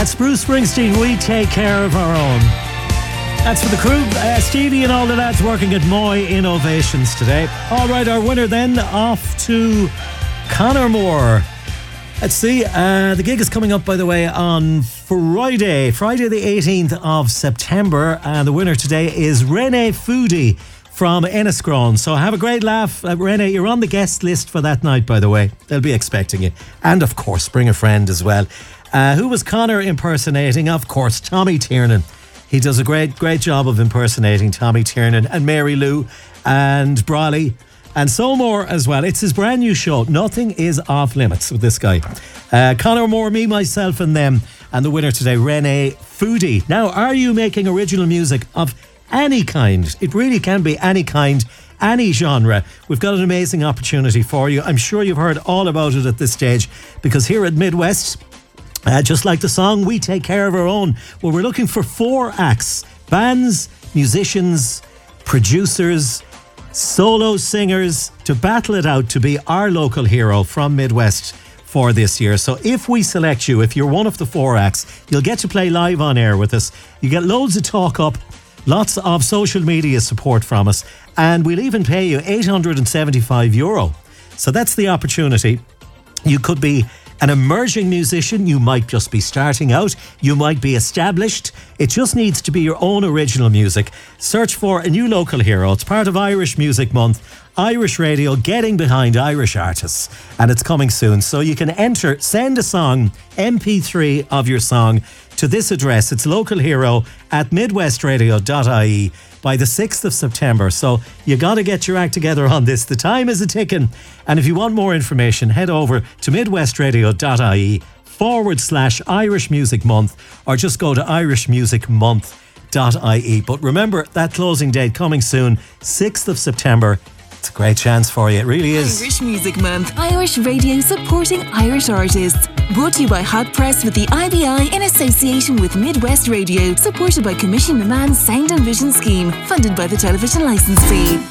That's Bruce Springsteen, We Take Care of Our Own. That's for the crew. Stevie and all the lads working at Moy Innovations today. All right, our winner then off to Conor Moore. Let's see, the gig is coming up, by the way, on Friday the 18th of September. And the winner today is Renee Foodie from Enniscrone. So have a great laugh. Renee, you're on the guest list for that night, by the way. They'll be expecting you. And, of course, bring a friend as well. Who was Conor impersonating? Of course, Tommy Tiernan. He does a great job of impersonating Tommy Tiernan and Mary Lou and Brawley and so more as well. It's his brand new show. Nothing is off limits with this guy. Conor Moore, Me, Myself and Them. And the winner today, Renee Foodie. Now, are you making original music of any kind? It really can be any kind, any genre. We've got an amazing opportunity for you. I'm sure you've heard all about it at this stage, because here at Midwest, just like the song We Take Care of Our Own, well, we're looking for 4 acts: bands, musicians, producers, solo singers, to battle it out to be our local hero from Midwest for this year. So if we select you, if you're one of the 4 acts, you'll get to play live on air with us. You get loads of talk up, lots of social media support from us, and we'll even pay you €875. So that's the opportunity. You could be an emerging musician, you might just be starting out, you might be established. It just needs to be your own original music. Search for a new local hero. It's part of Irish Music Month. Irish Radio getting behind Irish artists, and it's coming soon. So you can enter, send a song, MP3 of your song, to this address. It's local hero at midwestradio.ie by the 6th of September. So you got to get your act together on this. The time is a ticking. And if you want more information, head over to midwestradio.ie/Irish Music Month, or just go to irishmusicmonth.ie. But remember, that closing date coming soon, 6th of September. It's a great chance for you. It really is. Irish Music Month. Irish Radio supporting Irish artists. Brought to you by Hot Press with the IBI in association with Midwest Radio. Supported by Commission Milan Sound and Vision Scheme. Funded by the Television Licence Fee.